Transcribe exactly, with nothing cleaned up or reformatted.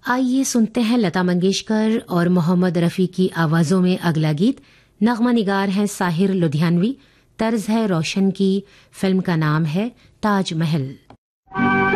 आइए सुनते हैं लता मंगेशकर और मोहम्मद रफ़ी की आवाज़ों में अगला गीत। नग़मा निगार हैं साहिर लुधियानवी, तर्ज है रोशन की, फिल्म का नाम है ताजमहल।